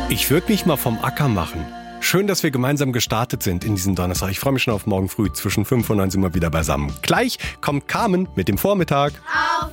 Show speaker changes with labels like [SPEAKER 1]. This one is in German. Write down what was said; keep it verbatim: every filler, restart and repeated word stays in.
[SPEAKER 1] Ich würde mich mal vom Acker machen. Schön, dass wir gemeinsam gestartet sind in diesem Donnerstag. Ich freue mich schon auf morgen früh. Zwischen fünf und neun sind wir wieder beisammen. Gleich kommt Carmen mit dem Vormittag.